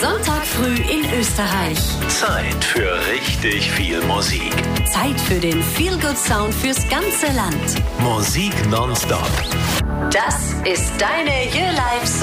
Sonntag früh in Österreich. Zeit für richtig viel Musik. Zeit für den Feel-Good-Sound fürs ganze Land. Musik nonstop. Das ist deine Your Life